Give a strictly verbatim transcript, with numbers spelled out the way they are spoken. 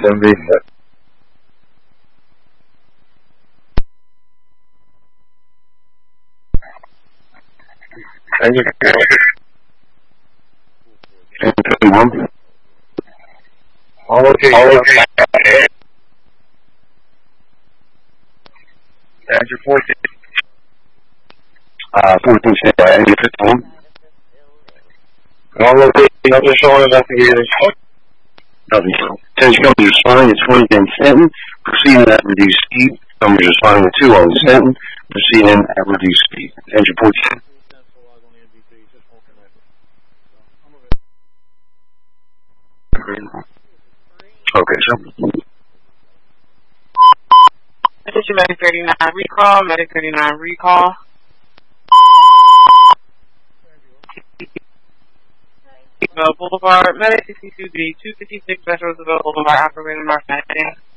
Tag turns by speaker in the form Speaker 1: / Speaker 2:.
Speaker 1: seven B. Engine thirty-one. All okay. All okay. Engine fourteen. Uh, fourteen, engine fifty-one. All okay. Nothing showing investigators. Nothing showing. Attention company responding to twenty in Stanton. Proceeding at reduced speed. Company responding to two on Stanton. Proceeding at reduced speed. Engine fourteen. Okay, so.
Speaker 2: Attention Medic thirty-nine recall, Medic thirty-nine recall. Boulevard, Medic sixty-two B, two fifty-six Metro Roosevelt Boulevard, operator North nineteen.